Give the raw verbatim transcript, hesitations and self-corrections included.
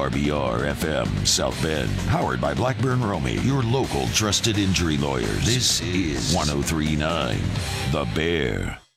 R B R F M South Bend. Powered by Blackburn Romey, your local trusted injury lawyers. This is one oh three point nine The Bear.